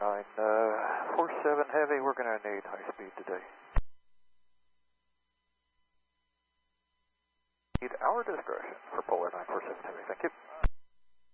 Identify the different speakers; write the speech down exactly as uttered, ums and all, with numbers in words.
Speaker 1: nine four seven Heavy, we're going to need high speed today. Need our discretion for Polar nine four seven Heavy, thank you.